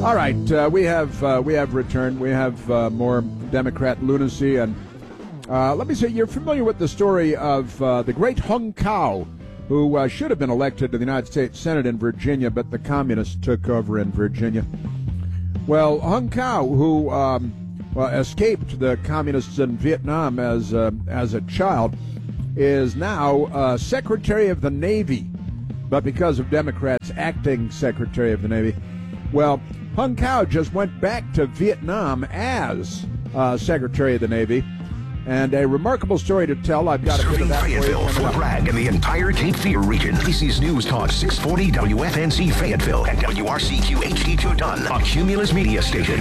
All right, we have returned. We have more Democrat lunacy, and let me say, you're familiar with the story of the great Hung Cao, who should have been elected to the United States Senate in Virginia, but the communists took over in Virginia. Well, Hung Cao, who escaped the communists in Vietnam as a child, is now Secretary of the Navy, but because of Democrats, acting Secretary of the Navy. Well, Hung Cao just went back to Vietnam as Secretary of the Navy, and a remarkable story to tell. I've got a bit of that for you. Fayetteville, Fort Bragg, and the entire Cape Fear region. ABC's News Talk 640 WFNZ Fayetteville and WRCQ HD2 Dunn, a Cumulus media station.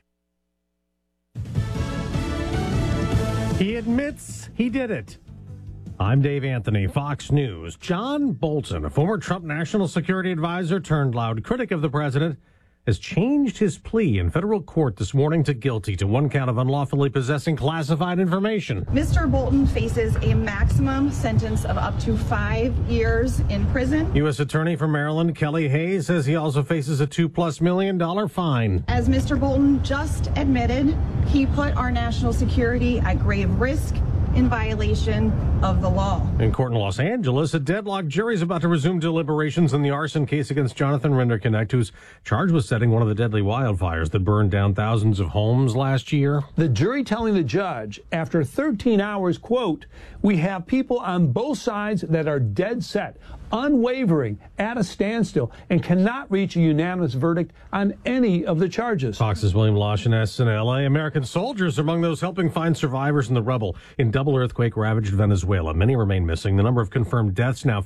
He admits he did it. I'm Dave Anthony, Fox News. John Bolton, a former Trump national security advisor turned loud critic of the president, has changed his plea in federal court this morning to guilty to one count of unlawfully possessing classified information. Mr. Bolton faces a maximum sentence of up to 5 years in prison. U.S. Attorney for Maryland, Kelly Hayes, says he also faces a $2+ million fine. As Mr. Bolton just admitted, he put our national security at grave risk in violation of the law. In court in Los Angeles, a deadlocked jury is about to resume deliberations in the arson case against Jonathan Rinderknecht, who's charged with setting one of the deadly wildfires that burned down thousands of homes last year. The jury telling the judge, after 13 hours, quote, "We have people on both sides that are dead set, unwavering, at a standstill, and cannot reach a unanimous verdict on any of the charges." Fox's William Lashoness in L.A. American soldiers are among those helping find survivors in the rubble in double earthquake-ravaged Venezuela. Many remain missing. The number of confirmed deaths now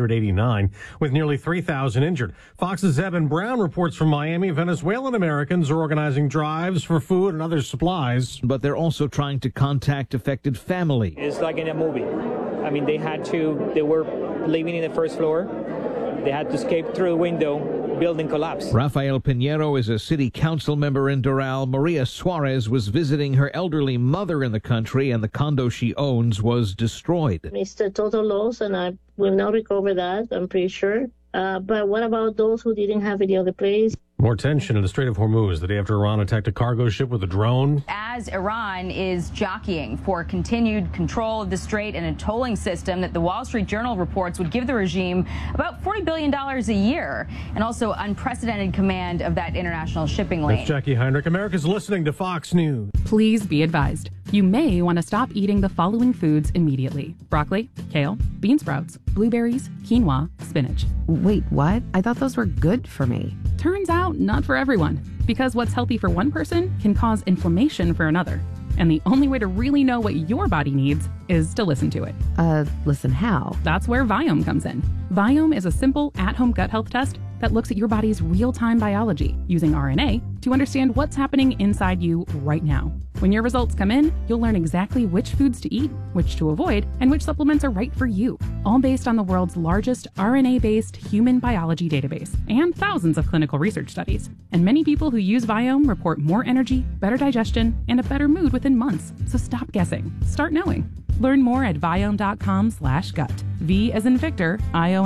589, with nearly 3,000 injured. Fox's Evan Brown reports from Miami. Venezuelan Americans are organizing drives for food and other supplies. But they're also trying to contact affected family. It's like in a movie. I mean, they were living in the first floor. They had to escape through the window. Building collapsed. Rafael Pinheiro is a city council member in Doral. Maria Suarez was visiting her elderly mother in the country, and the condo she owns was destroyed. It's a total loss, and I will not recover that, I'm pretty sure. But what about those who didn't have any other place? More tension in the Strait of Hormuz the day after Iran attacked a cargo ship with a drone. As Iran is jockeying for continued control of the strait and a tolling system that the Wall Street Journal reports would give the regime about $40 billion a year, and also unprecedented command of that international shipping lane. That's Jackie Heinrich. America's listening to Fox News. Please be advised. You may want to stop eating the following foods immediately: broccoli, kale, bean sprouts, blueberries, quinoa, spinach. Wait, what? I thought those were good for me. Turns out not for everyone, because what's healthy for one person can cause inflammation for another. And the only way to really know what your body needs is to listen to it. Listen how? That's where Viome comes in. Viome is a simple at-home gut health test that looks at your body's real-time biology using RNA to understand what's happening inside you right now. When your results come in, you'll learn exactly which foods to eat, which to avoid, and which supplements are right for you, all based on the world's largest RNA-based human biology database and thousands of clinical research studies. And many people who use Viome report more energy, better digestion, and a better mood within months. So stop guessing. Start knowing. Learn more at Viome.com/gut. V as in Victor,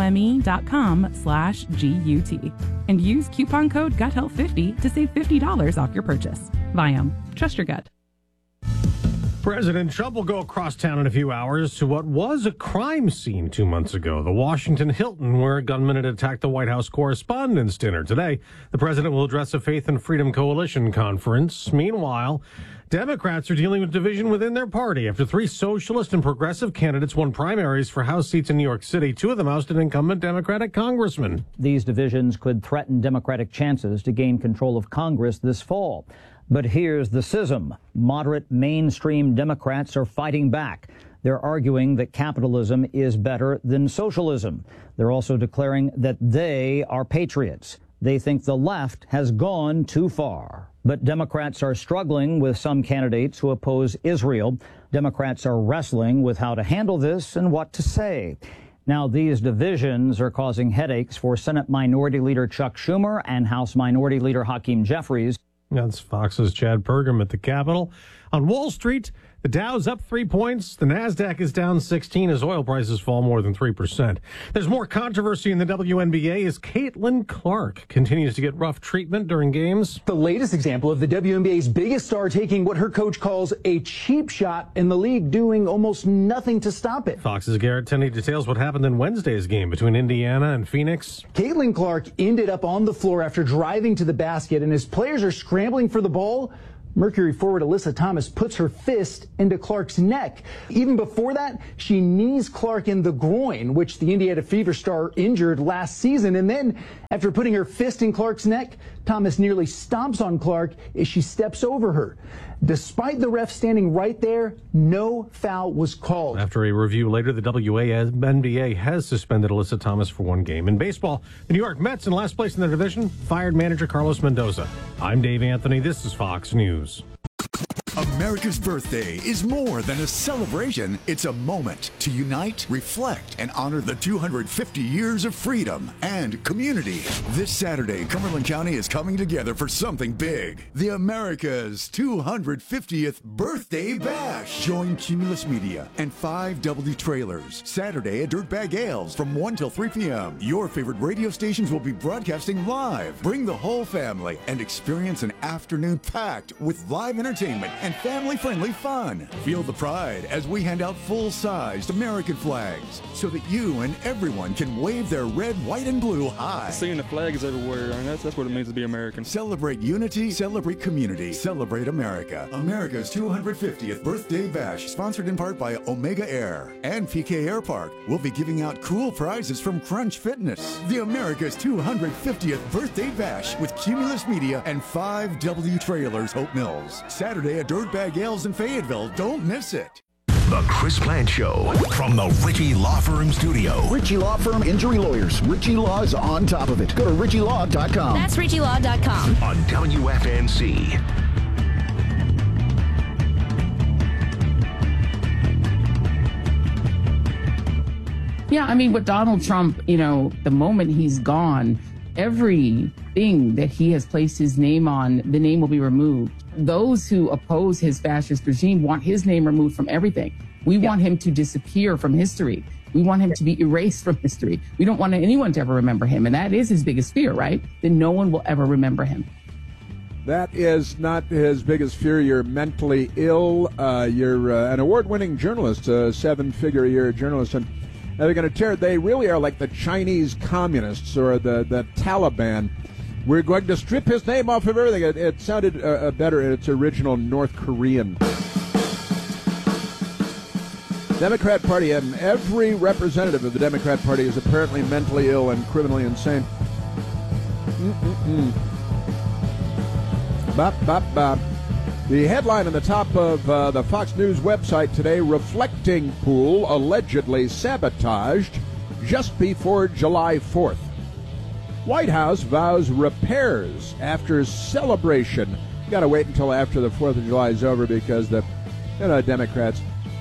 IOME.com/GUT. And use coupon code GUTHEALTH50 to save $50 off your purchase. Viome. Trust your gut. President Trump will go across town in a few hours to what was a crime scene 2 months ago, the Washington Hilton, where a gunman had attacked the White House Correspondents' Dinner. Today, the president will address a Faith and Freedom Coalition conference. Meanwhile, Democrats are dealing with division within their party after 3 socialist and progressive candidates won primaries for House seats in New York City. 2 of them ousted incumbent Democratic congressmen. These divisions could threaten Democratic chances to gain control of Congress this fall. But here's the schism. Moderate mainstream Democrats are fighting back. They're arguing that capitalism is better than socialism. They're also declaring that they are patriots. They think the left has gone too far. But Democrats are struggling with some candidates who oppose Israel. Democrats are wrestling with how to handle this and what to say. Now, these divisions are causing headaches for Senate Minority Leader Chuck Schumer and House Minority Leader Hakeem Jeffries. That's Fox's Chad Pergam at the Capitol. On Wall Street, The Dow's up 3 points. The NASDAQ is down 16 as oil prices fall more than 3%. There's more controversy in the WNBA as Caitlin Clark continues to get rough treatment during games. The latest example of the WNBA's biggest star taking what her coach calls a cheap shot and the league doing almost nothing to stop it. Fox's Garrett Tenney details what happened in Wednesday's game between Indiana and Phoenix. Caitlin Clark ended up on the floor after driving to the basket, and as players are scrambling for the ball, Mercury forward Alyssa Thomas puts her fist into Clark's neck. Even before that, she knees Clark in the groin, which the Indiana Fever star injured last season. And then, after putting her fist in Clark's neck, Thomas nearly stomps on Clark as she steps over her. Despite the ref standing right there, no foul was called. After a review later, the WNBA has suspended Alyssa Thomas for 1 game. In baseball, the New York Mets, in last place in their division, fired manager Carlos Mendoza. I'm Dave Anthony. This is Fox News. America's birthday is more than a celebration. It's a moment to unite, reflect, and honor the 250 years of freedom and community. This Saturday, Cumberland County is coming together for something big. The America's 250th Birthday Bash. Join Cumulus Media and 5W Trailers Saturday at Dirtbag Ales from 1 till 3 p.m. Your favorite radio stations will be broadcasting live. Bring the whole family and experience an afternoon packed with live entertainment and family-friendly fun. Feel the pride as we hand out full-sized American flags so that you and everyone can wave their red, white, and blue high. Seeing the flags everywhere, I mean, that's what it means to be American. Celebrate unity, celebrate community, celebrate America. America's 250th Birthday Bash, sponsored in part by Omega Air and PK Air Park. We'll be giving out cool prizes from Crunch Fitness. The America's 250th Birthday Bash with Cumulus Media and 5W Trailers, Hope Mills. Saturday at Dirtbag Ales in Fayetteville. Don't miss it. The Chris Plant Show from the Ritchie Law Firm Studio. Ritchie Law Firm Injury Lawyers. Ritchie Law is on top of it. Go to ritchielaw.com. That's ritchielaw.com. On WFNC. Yeah, I mean, with Donald Trump, you know, the moment he's gone, everything that he has placed his name on, the name will be removed. Those who oppose his fascist regime want his name removed from everything. We want him to disappear from history. We want him to be erased from history. We don't want anyone to ever remember him. And that is his biggest fear, right? That no one will ever remember him. That is not his biggest fear. You're mentally ill. You're an award-winning journalist, a 7-figure-a-year journalist. And they're going to tear. They really are like the Chinese communists or the Taliban. We're going to strip his name off of everything. It sounded better in its original North Korean. Democrat Party, and every representative of the Democrat Party is apparently mentally ill and criminally insane. Bop, bop, bop. The headline on the top of the Fox News website today, reflecting pool allegedly sabotaged just before July 4th. White House vows repairs after celebration. Got to wait until after the 4th of July is over because the Democrats.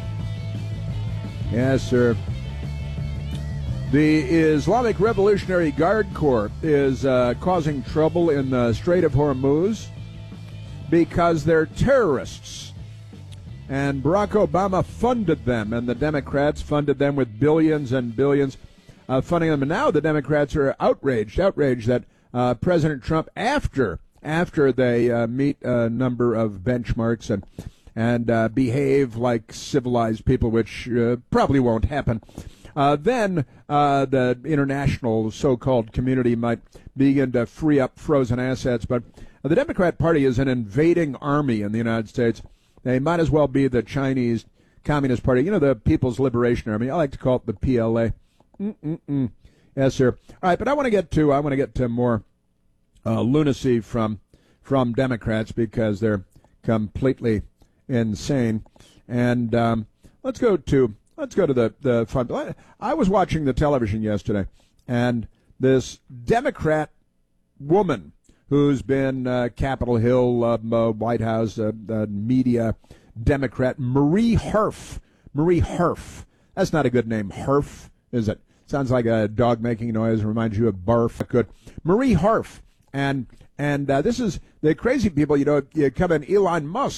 Yes, sir. The Islamic Revolutionary Guard Corps is causing trouble in the Strait of Hormuz because they're terrorists. And Barack Obama funded them, and the Democrats funded them with billions and billions of funding them. And now the Democrats are outraged that President Trump, after they meet a number of benchmarks and behave like civilized people, which probably won't happen, then the international so-called community might begin to free up frozen assets. But the Democrat Party is an invading army in the United States. They might as well be the Chinese Communist Party, the People's Liberation Army. I like to call it the PLA. Yes, sir. All right, but I want to get to more lunacy from Democrats because they're completely insane. And let's go to the fun. I was watching the television yesterday, and this Democrat woman who's been Capitol Hill, White House, media Democrat, Marie Harf. Marie Harf. That's not a good name. Harf, is it? Sounds like a dog making noise and reminds you of barf. Good. Marie Harf. And this is the crazy people, you come in. Elon Musk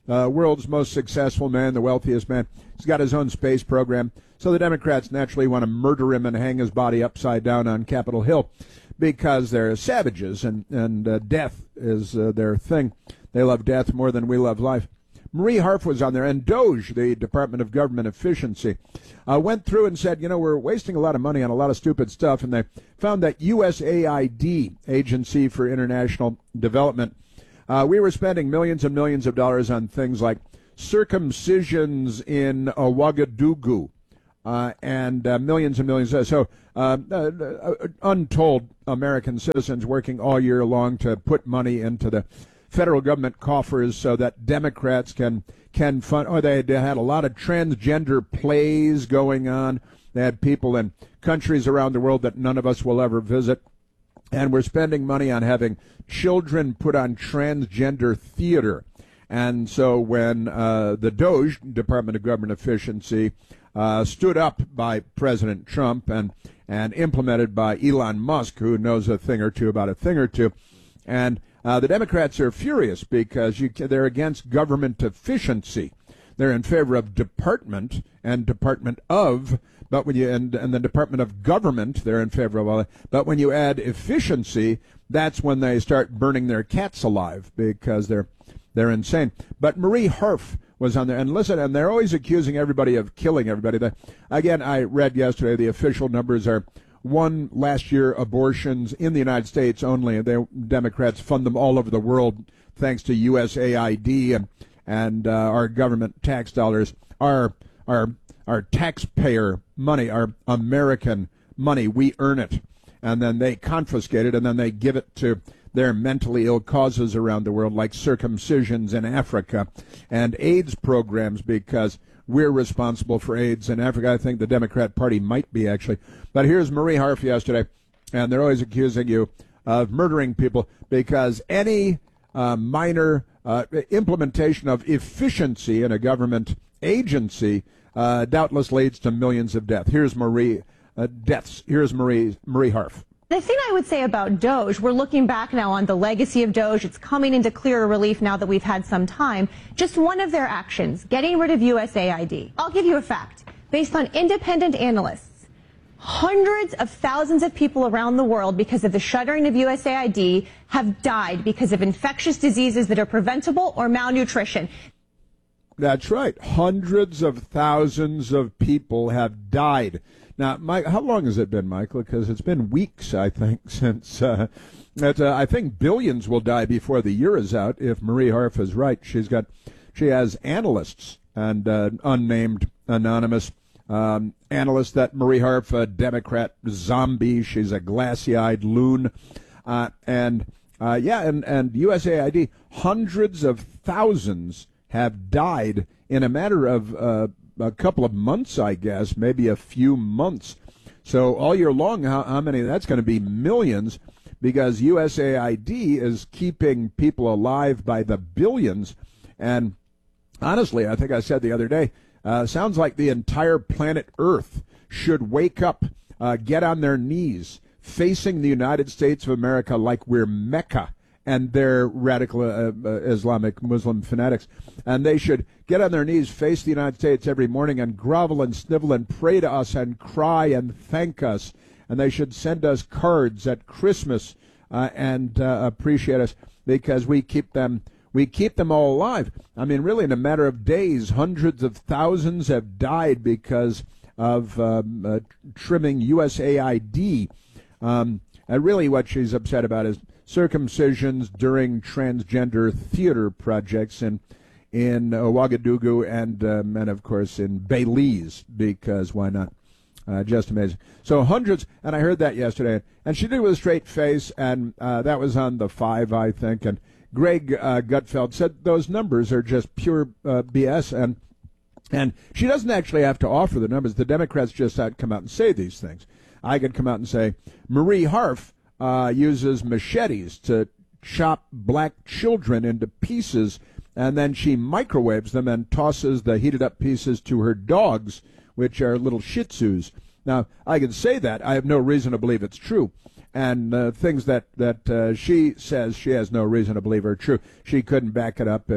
world's most successful man, the wealthiest man. He's got his own space program. So the Democrats naturally want to murder him and hang his body upside down on Capitol Hill because they're savages and death is their thing. They love death more than we love life. Marie Harf was on there, and DOGE, the Department of Government Efficiency, went through and said, we're wasting a lot of money on a lot of stupid stuff, and they found that USAID, Agency for International Development, we were spending millions and millions of dollars on things like circumcisions in Ouagadougou, and millions and millions. So untold American citizens working all year long to put money into the federal government coffers so that Democrats can fund. Or they had a lot of transgender plays going on. They had people in countries around the world that none of us will ever visit. And we're spending money on having children put on transgender theater. And so when the DOGE, Department of Government Efficiency, stood up by President Trump and implemented by Elon Musk, who knows a thing or two about a thing or two, and the Democrats are furious because they're against government efficiency. They're in favor of department and department of, but when you and the Department of Government, they're in favor of all that. But when you add efficiency, that's when they start burning their cats alive because they're insane. But Marie Harf was on there, and listen, and they're always accusing everybody of killing everybody. Again, I read yesterday the official numbers are one last year abortions in the United States only. The Democrats fund them all over the world thanks to USAID and our government tax dollars, our taxpayer money, our American money. We earn it, and then they confiscate it, and then they give it to their mentally ill causes around the world, like circumcisions in Africa and AIDS programs, because we're responsible for AIDS in Africa. I think the Democrat Party might be, actually. But here's Marie Harf yesterday, and they're always accusing you of murdering people because any minor implementation of efficiency in a government agency doubtless leads to millions of deaths. Here's Marie Harf. The thing I would say about DOGE, we're looking back now on the legacy of DOGE. It's coming into clearer relief now that we've had some time. Just one of their actions, getting rid of USAID. I'll give you a fact. Based on independent analysts, hundreds of thousands of people around the world, because of the shuttering of USAID, have died because of infectious diseases that are preventable or malnutrition. That's right. Hundreds of thousands of people have died. Now, Mike, how long has it been, Michael? Because it's been weeks, I think, since I think billions will die before the year is out. If Marie Harf is right, she has analysts and unnamed, anonymous analysts. That Marie Harf, a Democrat zombie, she's a glassy-eyed loon, and USAID, hundreds of thousands have died in a matter of a couple of months, I guess, maybe a few months. So all year long, how many? That's going to be millions, because USAID is keeping people alive by the billions. And honestly, I think I said the other day, sounds like the entire planet Earth should wake up, get on their knees, facing the United States of America like we're Mecca and they're radical Islamic Muslim fanatics. And they should get on their knees, face the United States every morning, and grovel and snivel and pray to us and cry and thank us. And they should send us cards at Christmas and appreciate us, because we keep them all alive. I mean, really, in a matter of days, hundreds of thousands have died because of trimming USAID. And really what she's upset about is circumcisions during transgender theater projects in Ouagadougou and of course in Belize, because why not? Just amazing. So hundreds, and I heard that yesterday, and she did it with a straight face, and that was on the 5, I think, and Greg Gutfeld said those numbers are just pure BS, and she doesn't actually have to offer the numbers. The Democrats just come out and say these things. I could come out and say, Marie Harf uses machetes to chop black children into pieces, and then she microwaves them and tosses the heated up pieces to her dogs, which are little Shih Tzus. Now, I can say that. I have no reason to believe it's true. And things that she says she has no reason to believe are true. She couldn't back it up if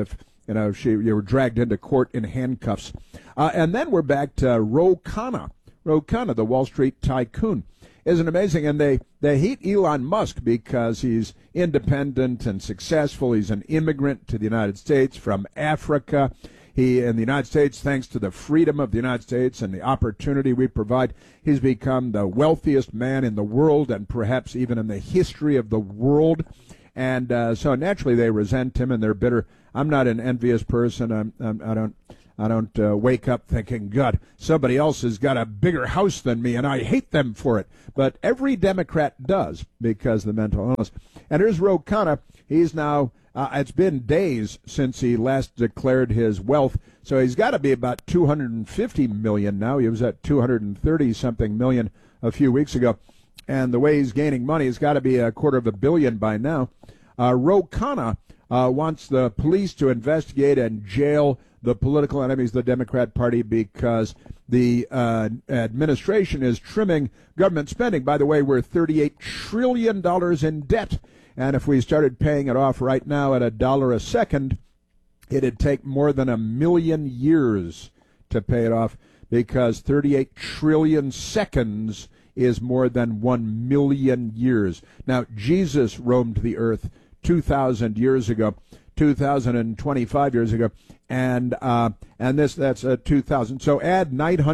You were dragged into court in handcuffs. And then we're back to Ro Khanna. Ro Khanna, the Wall Street tycoon. Isn't it amazing? And they hate Elon Musk because he's independent and successful. He's an immigrant to the United States from Africa. He, in the United States, thanks to the freedom of the United States and the opportunity we provide, he's become the wealthiest man in the world and perhaps even in the history of the world. And so naturally they resent him and they're bitter. I'm not an envious person. I don't wake up thinking, God, somebody else has got a bigger house than me, and I hate them for it. But every Democrat does because of the mental illness. And here's Ro Khanna. He's now, it's been days since he last declared his wealth, so he's got to be about $250 million now. He was at $230-something million a few weeks ago. And the way he's gaining money, he's got to be $250 million by now. Ro Khanna wants the police to investigate and jail the political enemies of the Democrat Party because the administration is trimming government spending. By the way, we're $38 trillion in debt. And if we started paying it off right now at $1 a second, it'd take more than 1 million years to pay it off because 38 trillion seconds is more than 1 million years. Now, Jesus roamed the earth 2,000 years ago, 2,025 years ago, and that's 2,000. So add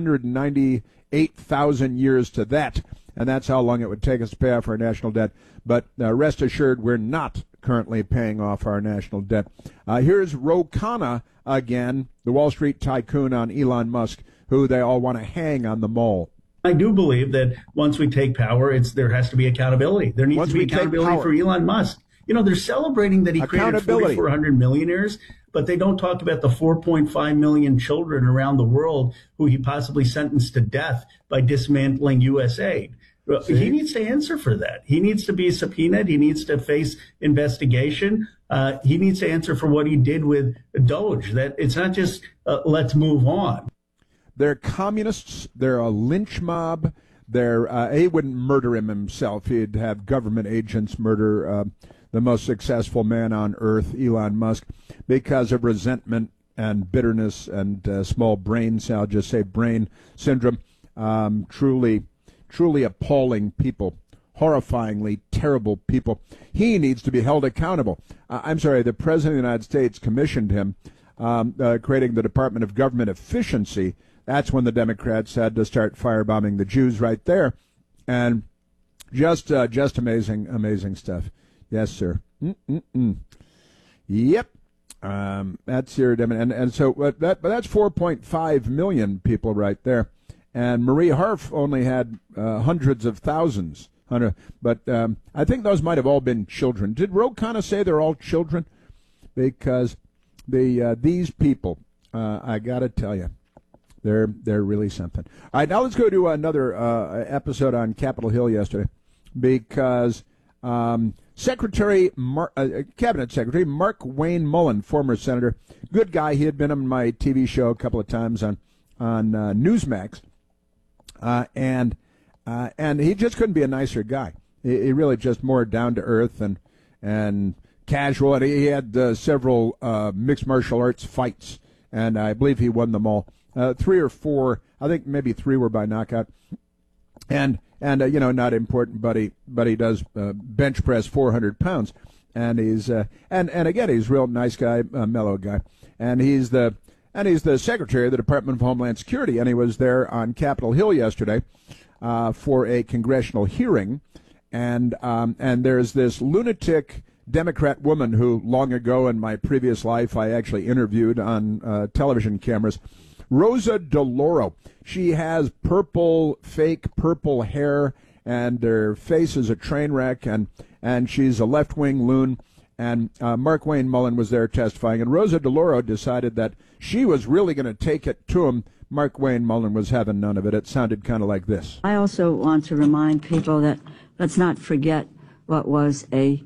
998,000 years to that, and that's how long it would take us to pay off our national debt. But rest assured, we're not currently paying off our national debt. Here's Ro Khanna again, the Wall Street tycoon on Elon Musk, who they all want to hang on the mall. I do believe that once we take power, there has to be accountability. There needs to be accountability for Elon Musk. They're celebrating that he created 4,400 millionaires, but they don't talk about the 4.5 million children around the world who he possibly sentenced to death by dismantling USAID. He needs to answer for that. He needs to be subpoenaed. He needs to face investigation. He needs to answer for what he did with Doge. That it's not just let's move on. They're communists. They're a lynch mob. He wouldn't murder him himself. He'd have government agents murder the most successful man on earth, Elon Musk, because of resentment and bitterness and small brain, I'll just say brain syndrome. Truly appalling people, horrifyingly terrible people. He needs to be held accountable. The President of the United States commissioned him, creating the Department of Government Efficiency. That's when the Democrats had to start firebombing the Jews right there. And just amazing stuff. Yes, sir. Yep. That's your and so but that's 4.5 million people right there. And Marie Harf only had hundreds of thousands. But I think those might have all been children. Did Ro Khanna say they're all children? Because these people, I got to tell you, they're really something. All right, now let's go to another episode on Capitol Hill yesterday, because Cabinet Secretary Mark Wayne Mullen, former senator, good guy. He had been on my TV show a couple of times on Newsmax, and he just couldn't be a nicer guy. He really just more down to earth and casual. And he had several mixed martial arts fights, and I believe he won them all. 3 or 4, I think maybe 3 were by knockout. And not important, but he does bench press 400 pounds, and he's and again he's a real nice guy, mellow guy, and he's the Secretary of the Department of Homeland Security, and he was there on Capitol Hill yesterday for a congressional hearing, and there's this lunatic Democrat woman who long ago in my previous life I actually interviewed on television cameras. Rosa DeLauro. She has fake purple hair, and her face is a train wreck, and she's a left-wing loon. And Mark Wayne Mullen was there testifying, and Rosa DeLauro decided that she was really going to take it to him. Mark Wayne Mullen was having none of it. It sounded kind of like this. I also want to remind people that let's not forget what was a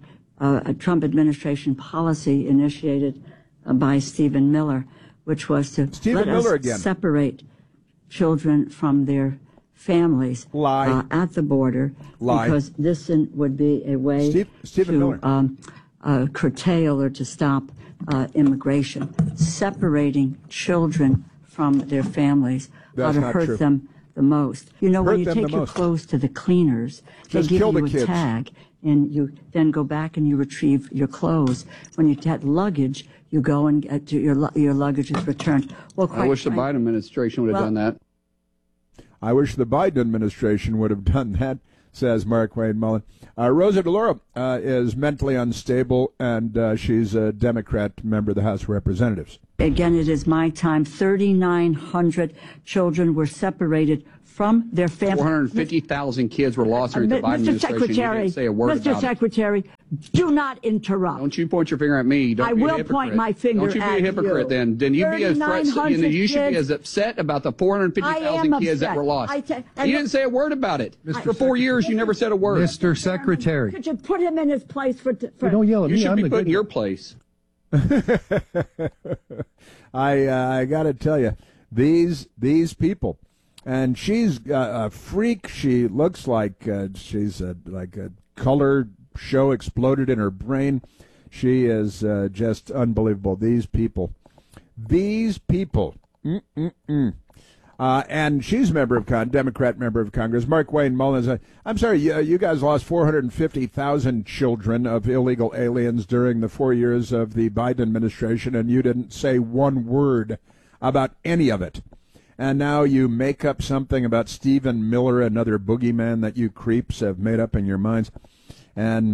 Trump administration policy initiated by Stephen Miller, which was to let us separate children from their families at the border, because this would be a way to curtail or to stop immigration. Separating children from their families ought to hurt them the most. You know, when you take your clothes to the cleaners, they give you a tag, and you then go back and you retrieve your clothes. When you get luggage, you go and get your luggage is returned. Well, I wish the Biden administration would have done that. I wish the Biden administration would have done that, says Mark Wayne Mullen. Rosa DeLauro is mentally unstable, and she's a Democrat member of the House of Representatives. Again, it is my time. 3,900 children were separated from their families. 450,000 kids were lost during the Biden administration. You didn't say a word about it. Mr. Secretary, do not interrupt. Don't you point your finger at me. Don't I be a will hypocrite. Point my finger at you. Don't you be a hypocrite then. Then you be as you should be as upset about the 450,000 kids that were lost. You didn't say a word about it. For 4 years, you never said a word. Mr. Secretary. Could you put him in his place for don't yell at me. You should be put in your place. I got to tell you, these people, and she's a freak. She looks like she's like a color show exploded in her brain. She is just unbelievable. These people. And she's a member of Democrat member of Congress. Mark Wayne Mullins. I'm sorry, you guys lost 450,000 children of illegal aliens during the 4 years of the Biden administration, and you didn't say one word about any of it. And now you make up something about Stephen Miller, another boogeyman that you creeps have made up in your minds. And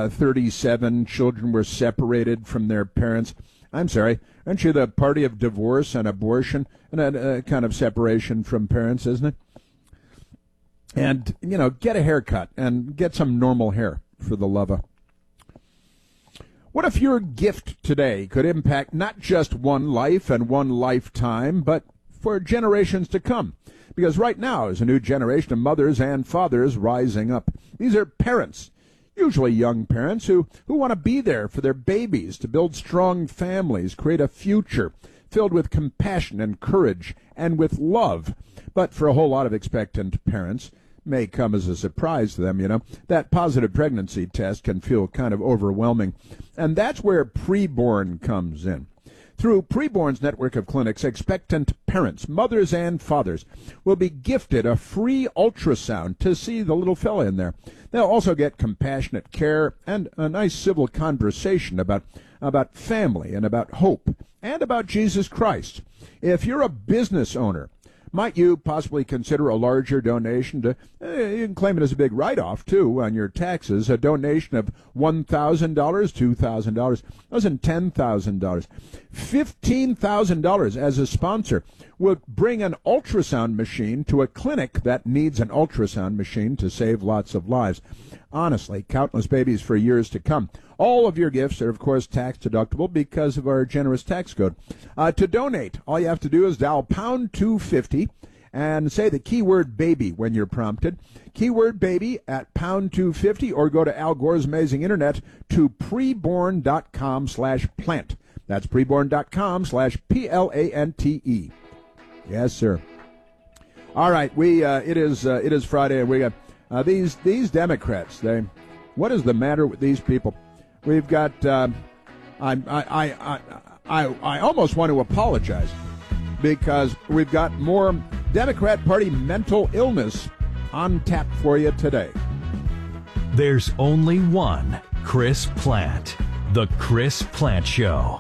37 children were separated from their parents. I'm sorry, aren't you the party of divorce and abortion and a kind of separation from parents, isn't it? And, you know, get a haircut and get some normal hair, for the love of. What if your gift today could impact not just one life and one lifetime, but for generations to come? Because right now is a new generation of mothers and fathers rising up. These are parents, usually young parents, who want to be there for their babies, to build strong families, create a future filled with compassion and courage and with love. But for a whole lot of expectant parents, may come as a surprise to them, you know, that positive pregnancy test can feel kind of overwhelming. And that's where Preborn comes in. Through Preborn's network of clinics, expectant parents, mothers and fathers, will be gifted a free ultrasound to see the little fella in there. They'll also get compassionate care and a nice civil conversation about family and about hope and about Jesus Christ. If you're a business owner, might you possibly consider a larger donation to, you can claim it as a big write-off, too, on your taxes, a donation of $1,000, $2,000, $10,000. $15,000 as a sponsor will bring an ultrasound machine to a clinic that needs an ultrasound machine to save lots of lives. Honestly, countless babies for years to come. All of your gifts are, of course, tax deductible because of our generous tax code. To donate, all you have to do is dial pound 250 and say the keyword baby when you're prompted. Keyword baby at pound 250, or go to Al Gore's amazing internet to preborn.com/plant. That's preborn.com/PLANTE. Yes, sir. All right, it is Friday, and we got these Democrats. What is the matter with these people? We've got. I almost want to apologize because we've got more Democrat Party mental illness on tap for you today. There's only one Chris Plante. The Chris Plante Show.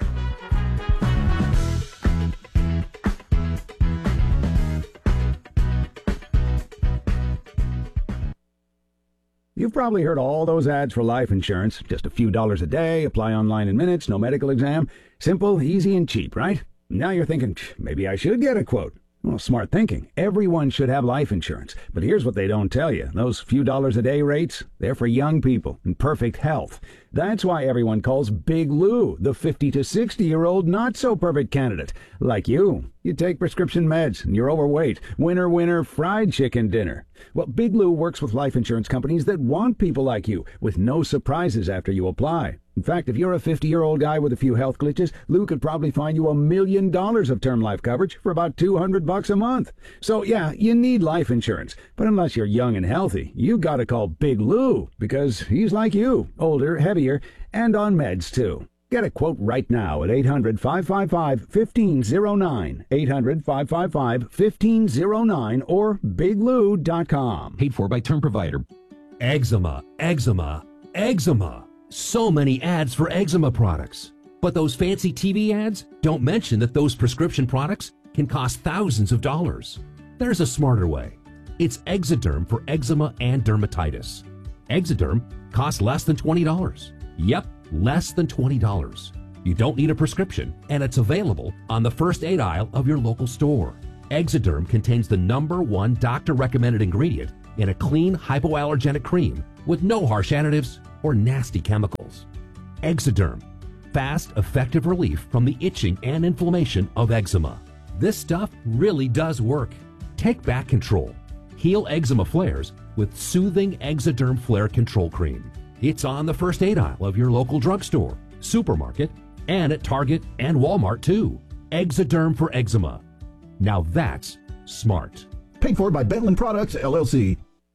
You've probably heard all those ads for life insurance. Just a few dollars a day, apply online in minutes, no medical exam. Simple, easy, and cheap, right? Now you're thinking, maybe I should get a quote. Well, smart thinking. Everyone should have life insurance. But here's what they don't tell you. Those few dollars a day rates, they're for young people in perfect health. That's why everyone calls Big Lou the 50 to 60-year-old not-so-perfect candidate. Like you. You take prescription meds and you're overweight. Winner, winner, fried chicken dinner. Well, Big Lou works with life insurance companies that want people like you with no surprises after you apply. In fact, if you're a 50-year-old guy with a few health glitches, Lou could probably find you $1 million of term life coverage for about $200 a month. So yeah, you need life insurance. But unless you're young and healthy, you gotta call Big Lou, because he's like you, older, heavier, and on meds too. Get a quote right now at 800-555-1509, 800-555-1509, or biglou.com. Paid for by term provider. Eczema, eczema, eczema. So many ads for eczema products. But those fancy TV ads don't mention that those prescription products can cost thousands of dollars. There's a smarter way. It's Exoderm for eczema and dermatitis. Exoderm costs less than $20. Yep, less than $20. You don't need a prescription, and it's available on the first aid aisle of your local store. Exoderm contains the #1 doctor-recommended ingredient in a clean, hypoallergenic cream with no harsh additives or nasty chemicals. Exoderm, fast, effective relief from the itching and inflammation of eczema. This stuff really does work. Take back control. Heal eczema flares with soothing Exoderm Flare Control Cream. It's on the first aid aisle of your local drugstore, supermarket, and at Target and Walmart too. Exoderm for eczema. Now that's smart. Paid for by Bentland Products, LLC.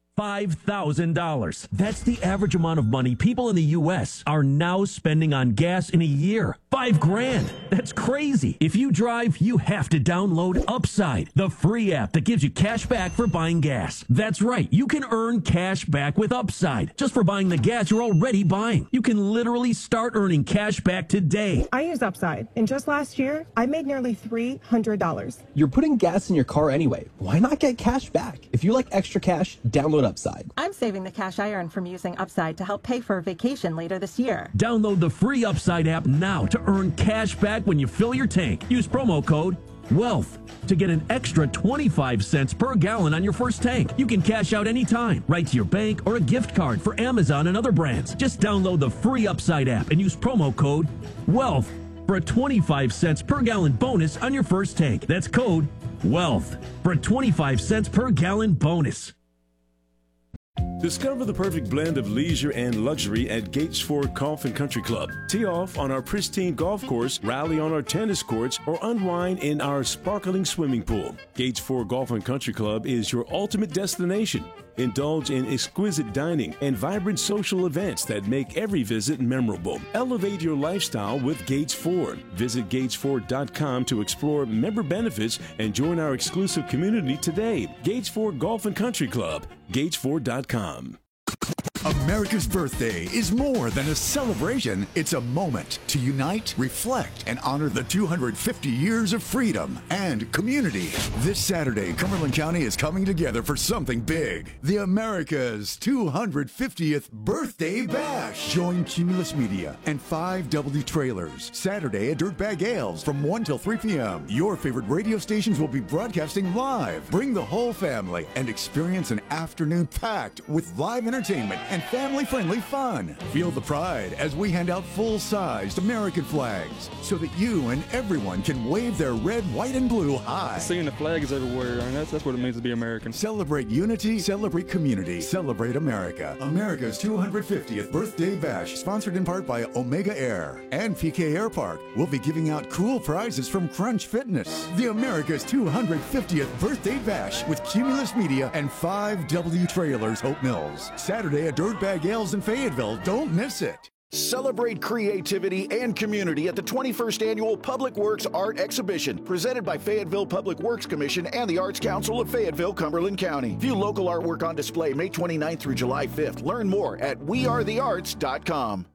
$5,000. That's the average amount of money people in the U.S. are now spending on gas in a year. $5,000. That's crazy. If you drive, you have to download Upside, the free app that gives you cash back for buying gas. That's right. You can earn cash back with Upside just for buying the gas you're already buying. You can literally start earning cash back today. I use Upside, and just last year, I made nearly $300. You're putting gas in your car anyway. Why not get cash back? If you like extra cash, download Upside. I'm saving the cash I earn from using Upside to help pay for a vacation later this year. Download the free Upside app now to earn cash back when you fill your tank. Use promo code WEALTH to get an extra 25 cents per gallon on your first tank. You can cash out anytime, right to your bank or a gift card for Amazon and other brands. Just download the free Upside app and use promo code WEALTH for a 25 cents per gallon bonus on your first tank. That's code WEALTH for a 25 cents per gallon bonus. Discover the perfect blend of leisure and luxury at Gates Ford Golf and Country Club. Tee off on our pristine golf course, rally on our tennis courts, or unwind in our sparkling swimming pool. Gates Ford Golf and Country Club is your ultimate destination. Indulge in exquisite dining and vibrant social events that make every visit memorable. Elevate your lifestyle with Gates Ford. Visit GatesFord.com to explore member benefits and join our exclusive community today. Gates Ford Golf and Country Club. GatesFord.com. America's birthday is more than a celebration. It's a moment to unite, reflect, and honor the 250 years of freedom and community. This Saturday, Cumberland County is coming together for something big. The America's 250th Birthday Bash. Join Cumulus Media and 5W Trailers. Saturday at Dirtbag Ales from 1 till 3 p.m. Your favorite radio stations will be broadcasting live. Bring the whole family and experience an afternoon packed with live entertainment and family-friendly fun. Feel the pride as we hand out full-sized American flags so that you and everyone can wave their red, white, and blue high. Seeing the flags everywhere, and that's what it means to be American. Celebrate unity, celebrate community, celebrate America. America's 250th Birthday Bash, sponsored in part by Omega Air and PK Air Park. We'll be giving out cool prizes from Crunch Fitness. The America's 250th Birthday Bash with Cumulus Media and 5W Trailers, Hope Mills. Saturday at Dirtbag Ales in Fayetteville. Don't miss it. Celebrate creativity and community at the 21st Annual Public Works Art Exhibition, presented by Fayetteville Public Works Commission and the Arts Council of Fayetteville, Cumberland County. View local artwork on display May 29th through July 5th. Learn more at wearethearts.com.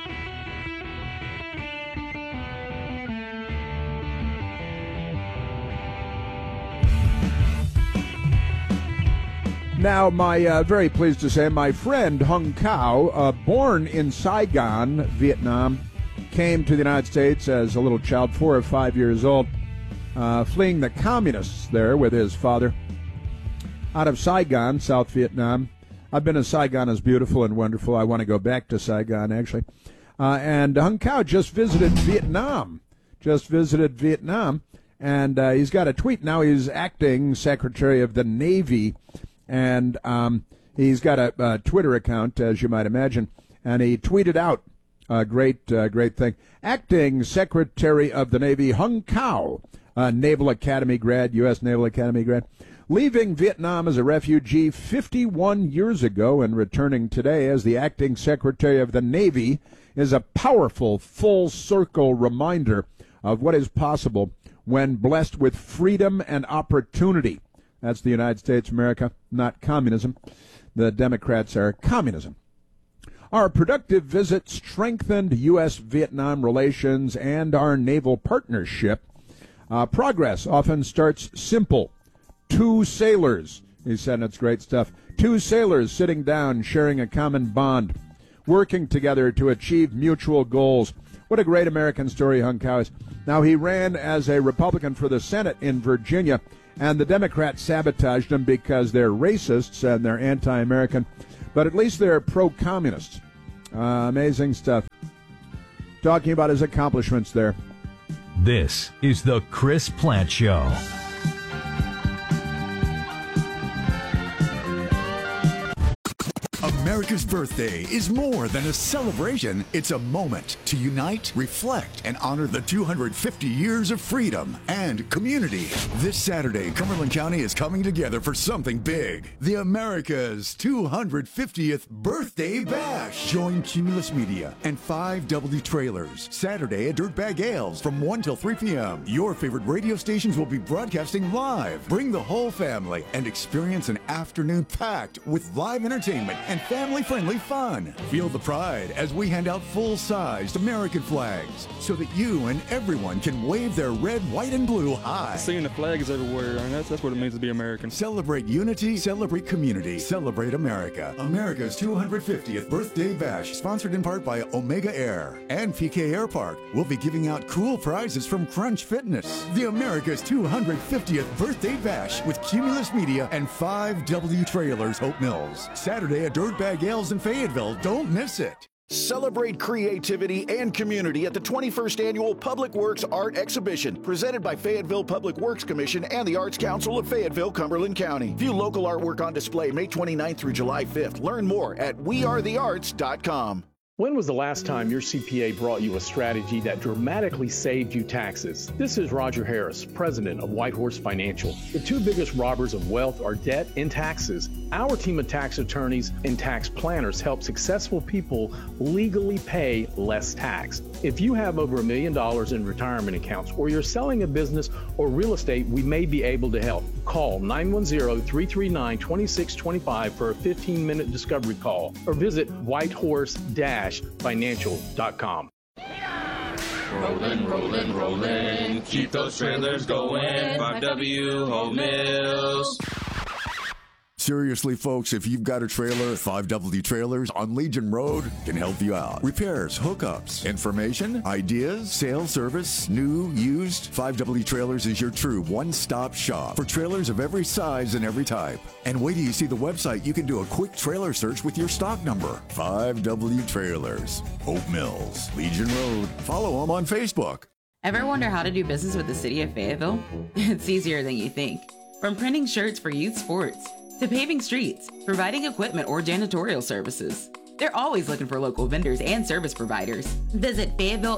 Now, very pleased to say, my friend Hung Cao, born in Saigon, Vietnam, came to the United States as a little child, 4 or 5 years old, fleeing the communists there with his father. Out of Saigon, South Vietnam. I've been to Saigon. It's beautiful and wonderful. I want to go back to Saigon, actually. And Hung Cao just visited Vietnam. And he's got a tweet now. He's acting Secretary of the Navy. And he's got a Twitter account, as you might imagine, and he tweeted out Great thing. Acting Secretary of the Navy Hung Cao, Naval Academy grad, U.S. Naval Academy grad, leaving Vietnam as a refugee 51 years ago and returning today as the Acting Secretary of the Navy is a powerful full-circle reminder of what is possible when blessed with freedom and opportunity. That's the United States of America, not communism. The Democrats are communism. Our productive visit strengthened U.S.-Vietnam relations and our naval partnership. Progress often starts simple. Two sailors, he said, and it's great stuff. Two sailors sitting down, sharing a common bond, working together to achieve mutual goals. What a great American story Hung Cao is. Now, he ran as a Republican for the Senate in Virginia, and the Democrats sabotaged him because they're racists and they're anti-American. But at least they're pro-communist. Amazing stuff. Talking about his accomplishments there. This is the Chris Plant Show. America's birthday is more than a celebration. It's a moment to unite, reflect, and honor the 250 years of freedom and community. This Saturday, Cumberland County is coming together for something big. The America's 250th Birthday Bash. Join Cumulus Media and 5W Trailers Saturday at Dirtbag Ales from 1 till 3 p.m. Your favorite radio stations will be broadcasting live. Bring the whole family and experience an afternoon packed with live entertainment and family-friendly fun. Feel the pride as we hand out full-sized American flags so that you and everyone can wave their red, white, and blue high. Seeing the flags everywhere, and that's what it means to be American. Celebrate unity, celebrate community, celebrate America. America's 250th Birthday Bash, sponsored in part by Omega Air and PK Air Park. We'll be giving out cool prizes from Crunch Fitness. The America's 250th Birthday Bash with Cumulus Media and 5W Trailers, Hope Mills. Saturday at Dirtbag Ales in Fayetteville. Don't miss it. Celebrate creativity and community at the 21st Annual Public Works Art Exhibition, presented by Fayetteville Public Works Commission and the Arts Council of Fayetteville, Cumberland County. View local artwork on display May 29th through July 5th. Learn more at wearethearts.com. When was the last time your CPA brought you a strategy that dramatically saved you taxes? This is Roger Harris, president of Whitehorse Financial. The two biggest robbers of wealth are debt and taxes. Our team of tax attorneys and tax planners help successful people legally pay less tax. If you have over $1 million in retirement accounts, or you're selling a business or real estate, we may be able to help. Call 910-339-2625 for a 15-minute discovery call, or visit whitehorse-financial.com. Rollin', rollin', rollin', keep those trailers going, 5W Home Mills. Seriously, folks, if you've got a trailer, 5W Trailers on Legion Road can help you out. Repairs, hookups, information, ideas, sales, service, new, used. 5W Trailers is your true one-stop shop for trailers of every size and every type. And wait till you see the website, you can do a quick trailer search with your stock number. 5W Trailers, Hope Mills, Legion Road. Follow them on Facebook. Ever wonder how to do business with the city of Fayetteville? It's easier than you think. From printing shirts for youth sports, to paving streets, providing equipment or janitorial services. They're always looking for local vendors and service providers. Visit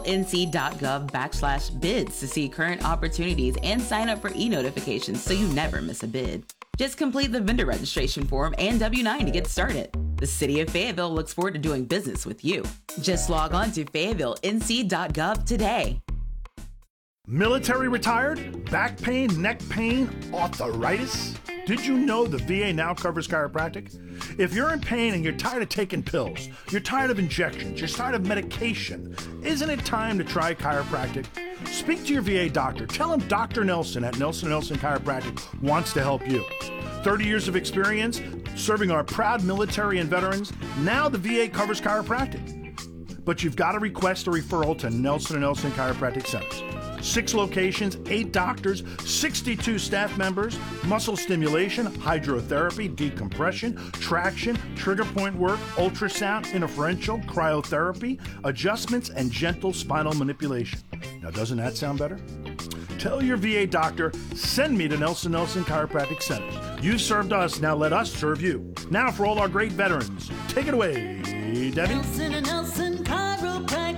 FayettevilleNC.gov/bids to see current opportunities and sign up for e-notifications so you never miss a bid. Just complete the vendor registration form and W-9 to get started. The City of Fayetteville looks forward to doing business with you. Just log on to FayettevilleNC.gov today. Military retired? Back pain, neck pain, arthritis? Did you know the VA now covers chiropractic? If you're in pain and you're tired of taking pills, you're tired of injections, you're tired of medication, isn't it time to try chiropractic? Speak to your VA doctor. Tell him Dr. Nelson at Nelson & Nelson Chiropractic wants to help you. 30 years of experience serving our proud military and veterans. Now the VA covers chiropractic. But you've got to request a referral to Nelson & Nelson Chiropractic Centers. 6 locations, 8 doctors, 62 staff members, muscle stimulation, hydrotherapy, decompression, traction, trigger point work, ultrasound, interferential, cryotherapy, adjustments, and gentle spinal manipulation. Now, doesn't that sound better? Tell your VA doctor, send me to Nelson Nelson Chiropractic Centers. You served us, now let us serve you. Now for all our great veterans, take it away, Debbie. Nelson & Nelson Chiropractic.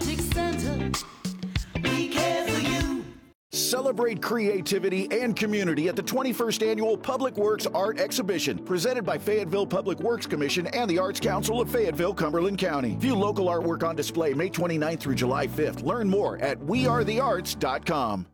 Celebrate creativity and community at the 21st Annual Public Works Art Exhibition, presented by Fayetteville Public Works Commission and the Arts Council of Fayetteville, Cumberland County. View local artwork on display May 29th through July 5th. Learn more at wearethearts.com.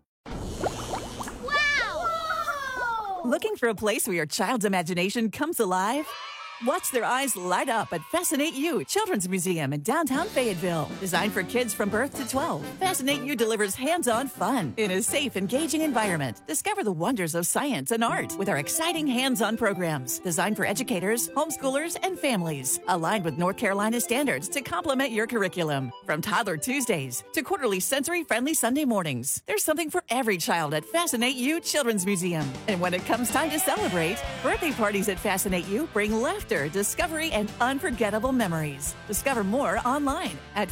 Looking for a place where your child's imagination comes alive? Watch their eyes light up at Fascinate You Children's Museum in downtown Fayetteville. Designed for kids from birth to 12, Fascinate You delivers hands-on fun in a safe, engaging environment. Discover the wonders of science and art with our exciting hands-on programs designed for educators, homeschoolers, and families. Aligned with North Carolina standards to complement your curriculum. From Toddler Tuesdays to quarterly sensory-friendly Sunday mornings, there's something for every child at Fascinate You Children's Museum. And when it comes time to celebrate, birthday parties at Fascinate You bring laughter, discovery, and unforgettable memories. Discover more online at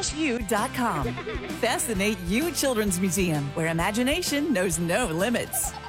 fascinate-u.com. Fascinate You Children's Museum, where imagination knows no limits.